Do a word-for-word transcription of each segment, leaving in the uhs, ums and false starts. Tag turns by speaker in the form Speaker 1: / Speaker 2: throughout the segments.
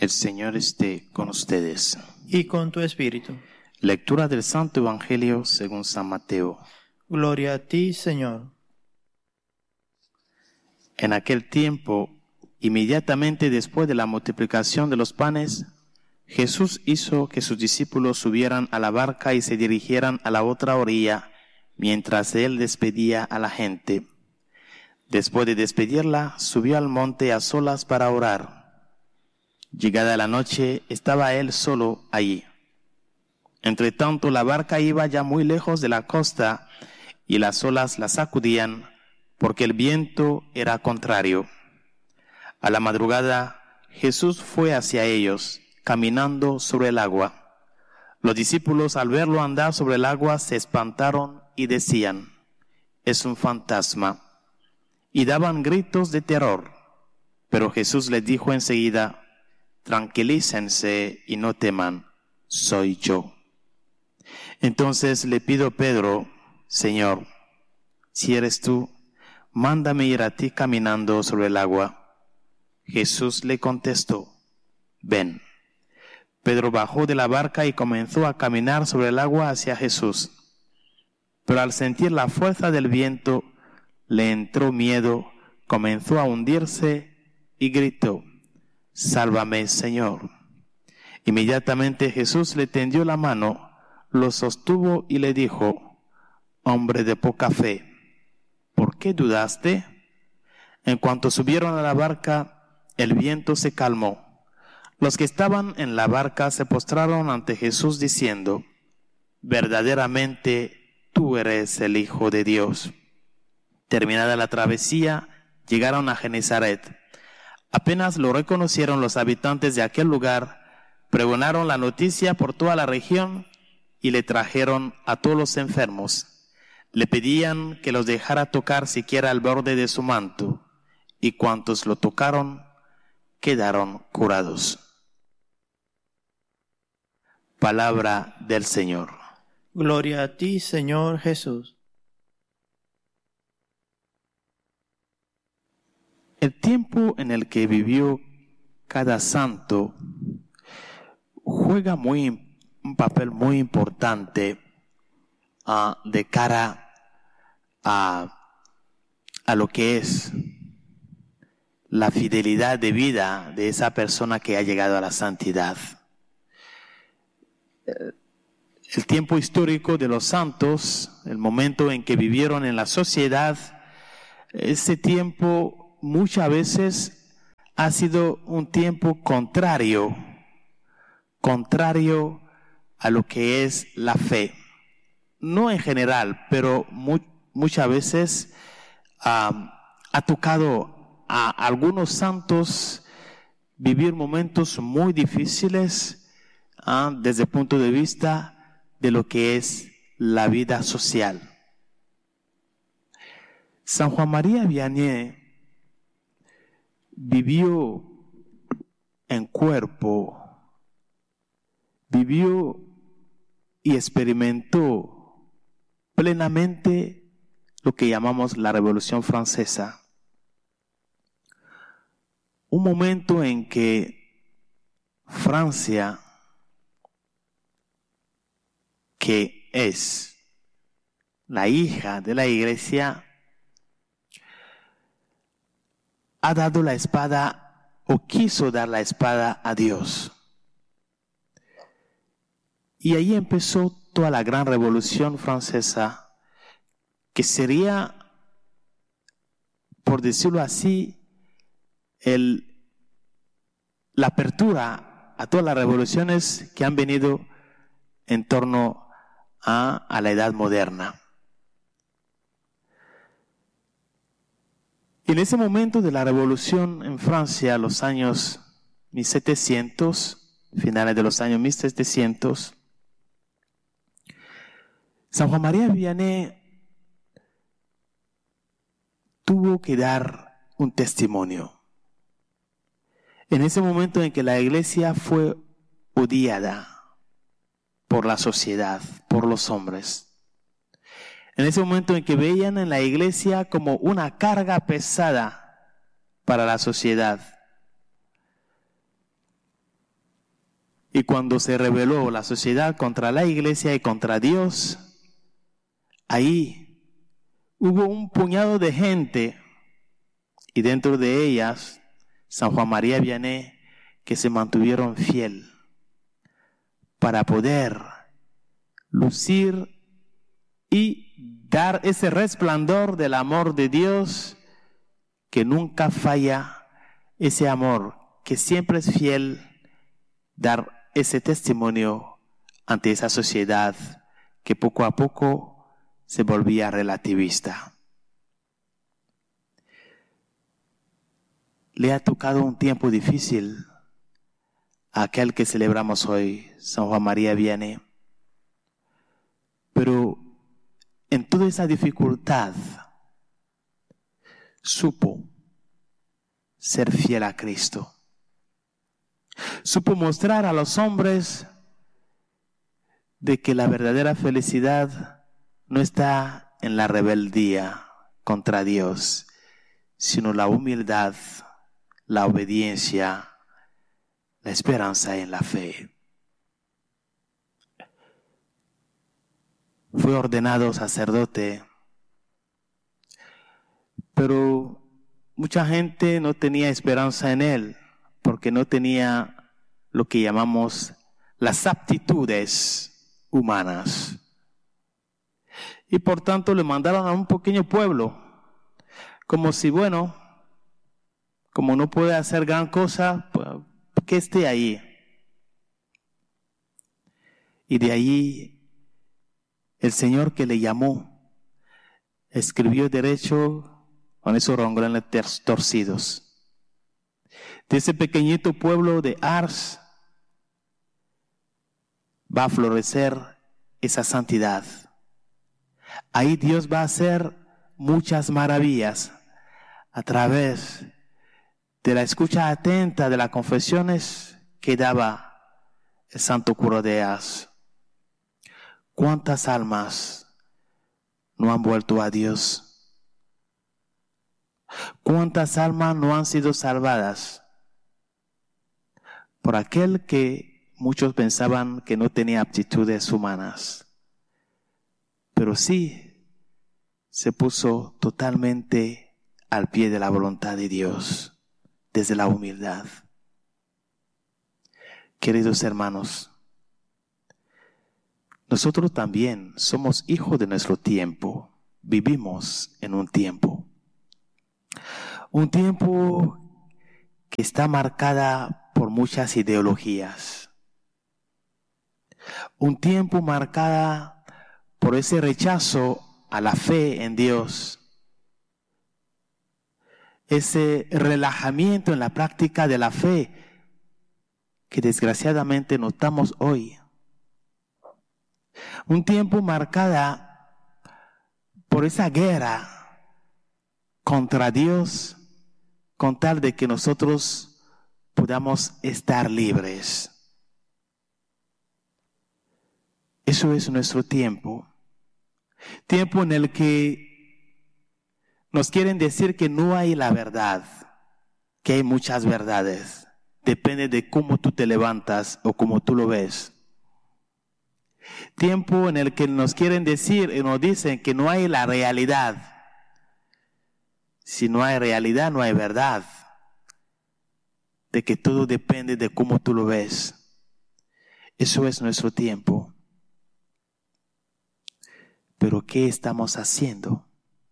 Speaker 1: El Señor esté con ustedes.
Speaker 2: Y con tu espíritu.
Speaker 1: Lectura del Santo Evangelio según San Mateo.
Speaker 2: Gloria a ti, Señor.
Speaker 1: En aquel tiempo, inmediatamente después de la multiplicación de los panes, Jesús hizo que sus discípulos subieran a la barca y se dirigieran a la otra orilla, mientras él despedía a la gente. Después de despedirla, subió al monte a solas para orar. Llegada la noche, estaba él solo allí. Entre tanto, la barca iba ya muy lejos de la costa y las olas la sacudían porque el viento era contrario. A la madrugada, Jesús fue hacia ellos, caminando sobre el agua. Los discípulos, al verlo andar sobre el agua, se espantaron y decían: «Es un fantasma», y daban gritos de terror. Pero Jesús les dijo enseguida: «Tranquilícense y no teman, soy yo». Entonces le pidió Pedro: «Señor, si eres tú, mándame ir a ti caminando sobre el agua». Jesús le contestó: «Ven». Pedro bajó de la barca y comenzó a caminar sobre el agua hacia Jesús. Pero al sentir la fuerza del viento, le entró miedo, comenzó a hundirse y gritó: «Sálvame, Señor». Inmediatamente Jesús le tendió la mano, lo sostuvo y le dijo: «Hombre de poca fe, ¿por qué dudaste?». En cuanto subieron a la barca, el viento se calmó. Los que estaban en la barca se postraron ante Jesús diciendo: «Verdaderamente tú eres el Hijo de Dios». Terminada la travesía, llegaron a Genezaret. Apenas lo reconocieron los habitantes de aquel lugar, pregonaron la noticia por toda la región y le trajeron a todos los enfermos. Le pedían que los dejara tocar siquiera el borde de su manto, y cuantos lo tocaron quedaron curados. Palabra del Señor.
Speaker 2: Gloria a ti, Señor Jesús.
Speaker 1: El tiempo en el que vivió cada santo juega muy, un papel muy importante uh, de cara a, a lo que es la fidelidad de vida de esa persona que ha llegado a la santidad. El tiempo histórico de los santos, el momento en que vivieron en la sociedad, ese tiempo muchas veces ha sido un tiempo contrario, contrario a lo que es la fe. No en general, pero mu- muchas veces um, ha tocado a algunos santos vivir momentos muy difíciles uh, desde el punto de vista de lo que es la vida social. San Juan María Vianney vivió en cuerpo, vivió y experimentó plenamente lo que llamamos la Revolución Francesa. Un momento en que Francia, que es la hija de la Iglesia, ha dado la espada o quiso dar la espada a Dios. Y ahí empezó toda la gran Revolución Francesa, que sería, por decirlo así, el, la apertura a todas las revoluciones que han venido en torno a, a la edad moderna. En ese momento de la revolución en Francia, los años mil setecientos, finales de los años mil setecientos, San Juan María Vianney tuvo que dar un testimonio. En ese momento en que la iglesia fue odiada por la sociedad, por los hombres. En ese momento en que veían en la iglesia como una carga pesada para la sociedad. Y cuando se rebeló la sociedad contra la iglesia y contra Dios, ahí hubo un puñado de gente, y dentro de ellas San Juan María Vianney, que se mantuvieron fiel para poder lucir y dar ese resplandor del amor de Dios que nunca falla, ese amor que siempre es fiel, dar ese testimonio ante esa sociedad que poco a poco se volvía relativista. Le ha tocado un tiempo difícil a aquel que celebramos hoy, San Juan María Vianney. Pero en toda esa dificultad supo ser fiel a Cristo. Supo mostrar a los hombres de que la verdadera felicidad no está en la rebeldía contra Dios, sino la humildad, la obediencia, la esperanza en la fe. Fue ordenado sacerdote, pero mucha gente no tenía esperanza en él, porque no tenía lo que llamamos las aptitudes humanas. Y por tanto le mandaron a un pequeño pueblo, como si, bueno, como no puede hacer gran cosa, pues, que esté ahí. Y de allí el Señor que le llamó escribió derecho con esos renglones torcidos. De ese pequeñito pueblo de Ars va a florecer esa santidad. Ahí Dios va a hacer muchas maravillas a través de la escucha atenta de las confesiones que daba el santo cura de Ars. ¿Cuántas almas no han vuelto a Dios? ¿Cuántas almas no han sido salvadas por aquel que muchos pensaban que no tenía aptitudes humanas? Pero sí se puso totalmente al pie de la voluntad de Dios, desde la humildad. Queridos hermanos, nosotros también somos hijos de nuestro tiempo, vivimos en un tiempo. Un tiempo que está marcada por muchas ideologías. Un tiempo marcada por ese rechazo a la fe en Dios. Ese relajamiento en la práctica de la fe que desgraciadamente notamos hoy. Un tiempo marcada por esa guerra contra Dios, con tal de que nosotros podamos estar libres. Eso es nuestro tiempo. Tiempo en el que nos quieren decir que no hay la verdad, que hay muchas verdades. Depende de cómo tú te levantas o cómo tú lo ves. Tiempo en el que nos quieren decir y nos dicen que no hay la realidad. Si no hay realidad, no hay verdad. De que todo depende de cómo tú lo ves. Eso es nuestro tiempo. Pero ¿qué estamos haciendo?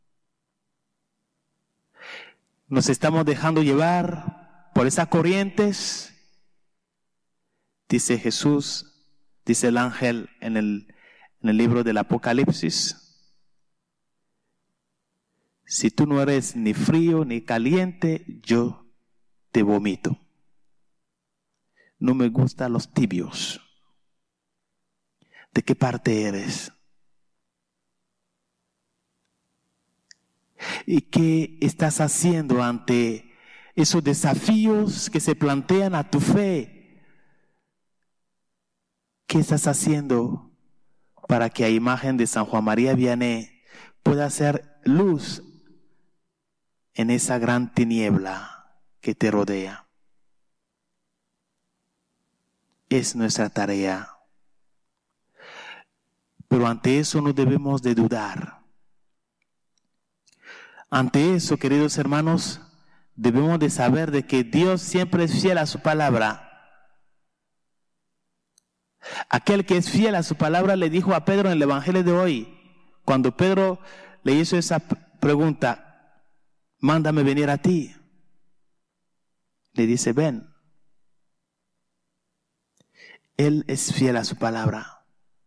Speaker 1: ¿Nos estamos dejando llevar por esas corrientes? Dice Jesús, dice el ángel en el, en el libro del Apocalipsis. Si tú no eres ni frío ni caliente, yo te vomito. No me gustan los tibios. ¿De qué parte eres? ¿Y qué estás haciendo ante esos desafíos que se plantean a tu fe? ¿Qué estás haciendo para que a imagen de San Juan María Vianney pueda ser luz en esa gran tiniebla que te rodea? es nuestra tarea. Pero ante eso no debemos de dudar. Ante eso, queridos hermanos, debemos de saber de que Dios siempre es fiel a su palabra. Aquel que es fiel a su palabra le dijo a Pedro en el Evangelio de hoy, cuando Pedro le hizo esa pregunta, mándame venir a ti. Le dice, ven. Él es fiel a su palabra.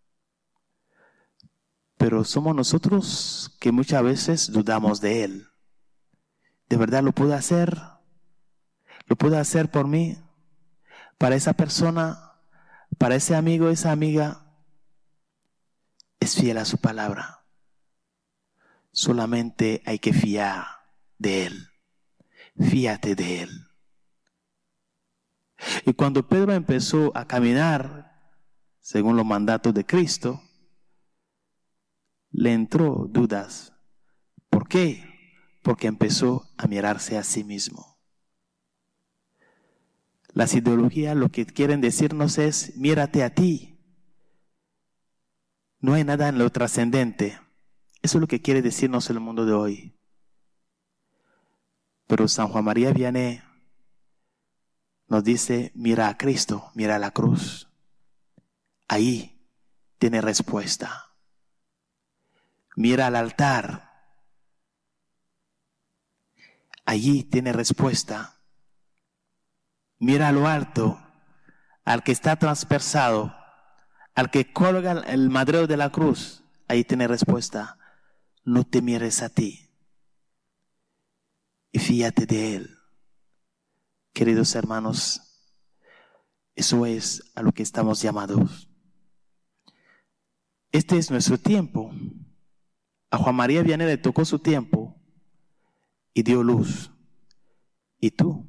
Speaker 1: Pero somos nosotros que muchas veces dudamos de Él. ¿De verdad lo puede hacer? ¿Lo puede hacer por mí? ¿Para esa persona? ¿Para ese amigo, esa amiga? Es fiel a su palabra. Solamente hay que fiar de Él. Fíate de Él. Y cuando Pedro empezó a caminar, según los mandatos de Cristo, le entró dudas. ¿Por qué? Porque empezó a mirarse a sí mismo. Las ideologías lo que quieren decirnos es, mírate a ti. No hay nada en lo trascendente. Eso es lo que quiere decirnos el mundo de hoy. Pero San Juan María Vianney nos dice, mira a Cristo, mira a la cruz. Ahí tiene respuesta. Mira al altar. Allí tiene respuesta. Mira a lo alto, al que está transversado, al que colga el madero de la cruz. Ahí tiene respuesta. No te mires a ti. Y fíjate de Él. Queridos hermanos, eso es a lo que estamos llamados. Este es nuestro tiempo. A Juan María Vianney le tocó su tiempo y dio luz. ¿Y tú?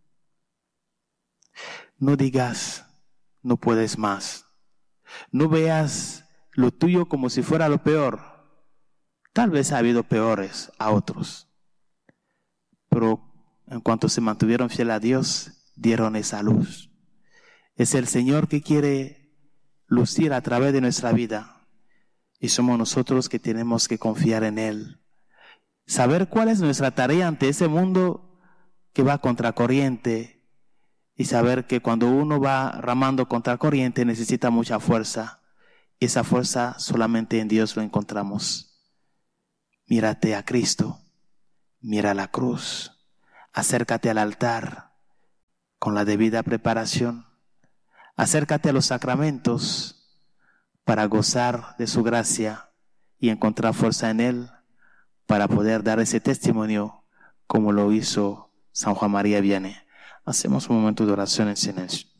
Speaker 1: No digas, no puedes más. No veas lo tuyo como si fuera lo peor. Tal vez ha habido peores a otros. Pero en cuanto se mantuvieron fieles a Dios, dieron esa luz. Es el Señor que quiere lucir a través de nuestra vida. Y somos nosotros que tenemos que confiar en Él. Saber cuál es nuestra tarea ante ese mundo que va contracorriente. Y saber que cuando uno va ramando contracorriente necesita mucha fuerza. Y esa fuerza solamente en Dios lo encontramos. Mírate a Cristo. Mira la cruz. Acércate al altar con la debida preparación. Acércate a los sacramentos para gozar de su gracia y encontrar fuerza en Él para poder dar ese testimonio como lo hizo San Juan María Vianney. Hacemos un momento de oración en silencio.